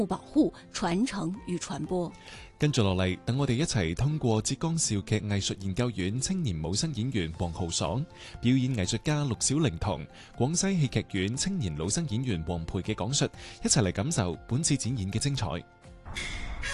保護、傳承與傳播。 跟住落嚟，等我哋一齊通過浙江邵劇藝術研究院青年武生演員黃浩爽、表演藝術家陸小玲同廣西戲劇院青年老生演員黃培嘅講述，一齊嚟感受本次展演嘅精彩。